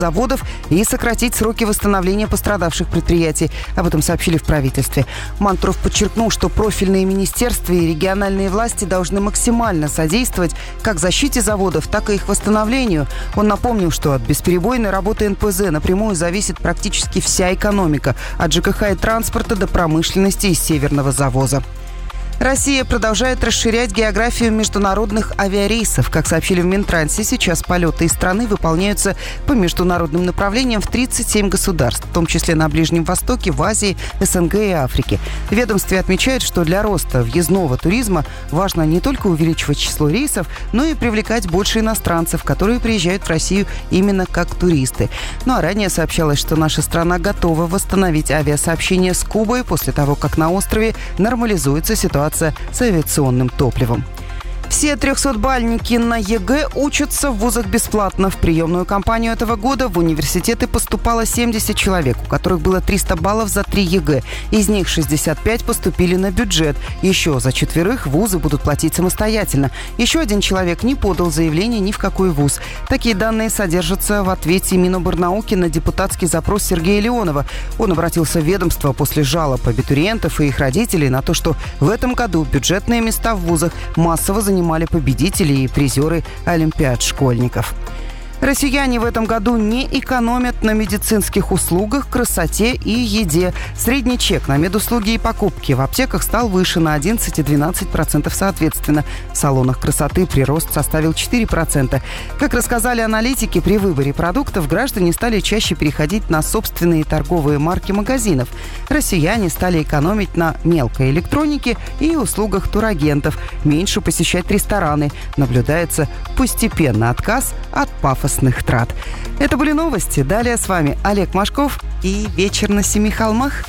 заводов и сократить сроки восстановления пострадавших предприятий. Об этом сообщили в правительстве. Мантуров подчеркнул, что профильные министерства и региональные власти должны максимально содействовать как защите заводов, так и их восстановлению. Он напомнил, что от бесперебойной работы НПЗ напрямую зависит практически вся экономика, от ЖКХ и транспорта до промышленности и северного завоза. Россия продолжает расширять географию международных авиарейсов. Как сообщили в Минтрансе, сейчас полеты из страны выполняются по международным направлениям в 37 государств, в том числе на Ближнем Востоке, в Азии, СНГ и Африке. В ведомстве отмечают, что для роста въездного туризма важно не только увеличивать число рейсов, но и привлекать больше иностранцев, которые приезжают в Россию именно как туристы. Ну а ранее сообщалось, что наша страна готова восстановить авиасообщение с Кубой после того, как на острове нормализуется ситуация с авиационным топливом. Все 300-бальники на ЕГЭ учатся в вузах бесплатно. В приемную кампанию этого года в университеты поступало 70 человек, у которых было 300 баллов за 3 ЕГЭ. Из них 65 поступили на бюджет. Еще за 4 вузы будут платить самостоятельно. Еще один человек не подал заявление ни в какой вуз. Такие данные содержатся в ответе Миноборнауки на депутатский запрос Сергея Леонова. Он обратился в ведомство после жалоб абитуриентов и их родителей на то, что в этом году бюджетные места в вузах массово занимали победители и призеры олимпиад школьников. Россияне в этом году не экономят на медицинских услугах, красоте и еде. Средний чек на медуслуги и покупки в аптеках стал выше на 11 и 12% соответственно. В салонах красоты прирост составил 4%. Как рассказали аналитики, при выборе продуктов граждане стали чаще переходить на собственные торговые марки магазинов. Россияне стали экономить на мелкой электронике и услугах турагентов, меньше посещать рестораны. Наблюдается постепенный отказ от пафосных трат. Это были новости. Далее с вами Олег Машков и «Вечер на Семи холмах».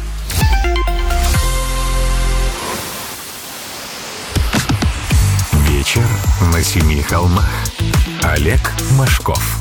«Вечер на Семи холмах». Олег Машков.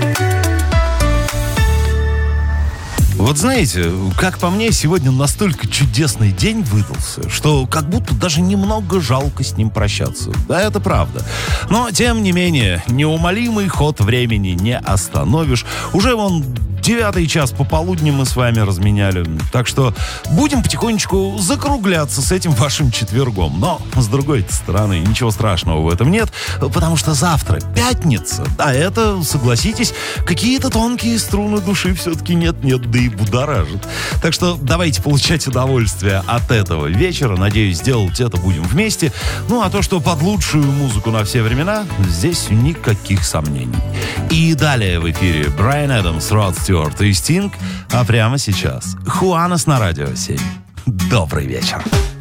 Вот знаете, как по мне, сегодня настолько чудесный день выдался, что как будто даже немного жалко с ним прощаться. Да, это правда. Но, тем не менее, неумолимый ход времени не остановишь. Уже вон 9 час пополудни мы с вами разменяли. Так что будем потихонечку закругляться с этим вашим четвергом. Но, с другой стороны, ничего страшного в этом нет, потому что завтра пятница. А это, согласитесь, какие-то тонкие струны души все-таки нет-нет, да и будоражит. Так что давайте получать удовольствие от этого вечера. Надеюсь, сделать это будем вместе. Ну, а то, что под лучшую музыку на все времена, здесь никаких сомнений. И далее в эфире Брайан Адамс, Род Стюарт и Стинг. А прямо сейчас Хуанес на Радио 7. Добрый вечер.